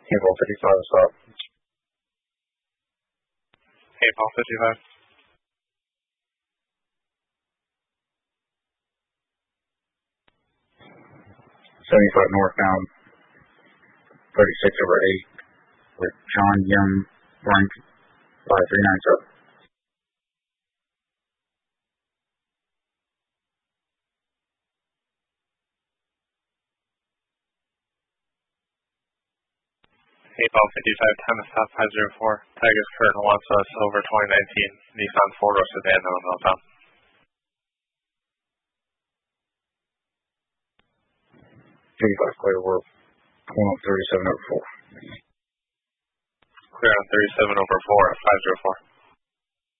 April 55 stop. April 55. 75 northbound, 36 over 8, with John Young blank 5397. April 55, time of stop 504. Tigers Kurt Alonso, Silver 2019, Nissan 4-door sedan, no meltdown. 55 clear, we're pulling up 37 over 4. Clear on 37 over 4 at 504.